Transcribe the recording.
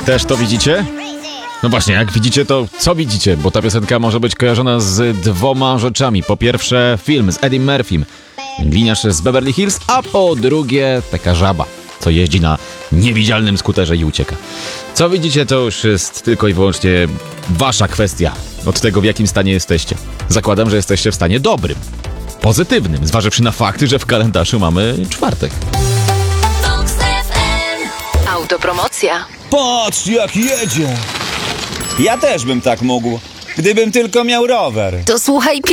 Też to widzicie? No właśnie, jak widzicie, to co widzicie? Bo ta piosenka może być kojarzona z dwoma rzeczami. Po pierwsze film z Eddie Murphym, gliniarz z Beverly Hills, a po drugie taka żaba, co jeździ na niewidzialnym skuterze i ucieka. Co widzicie, to już jest tylko i wyłącznie wasza kwestia. Od tego, w jakim stanie jesteście. Zakładam, że jesteście w stanie dobrym, pozytywnym, zważywszy na fakty, że w kalendarzu mamy czwartek. Autopromocja. Patrz, jak jedzie! Ja też bym tak mógł, gdybym tylko miał rower. To słuchaj